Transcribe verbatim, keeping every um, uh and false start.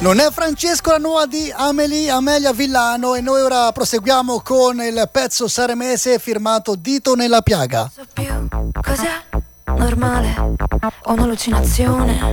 Non è Francesco la nuova di Amelie, Amelia Villano, e noi ora proseguiamo con il pezzo saremese firmato Dito nella piaga. So più cos'è normale o un'allucinazione.